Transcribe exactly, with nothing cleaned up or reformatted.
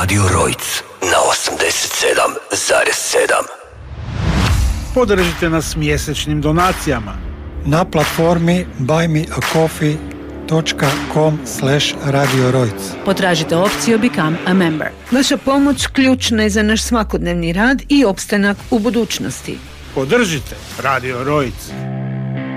Radio Rojc na osamdeset sedam zarez sedam. Podržite nas mjesečnim donacijama na platformi buymeacoffee dot com slash Radio Rojc. Potražite opciju Become a Member. Vaša pomoć ključna je za naš svakodnevni rad i opstanak u budućnosti. Podržite Radio Rojc.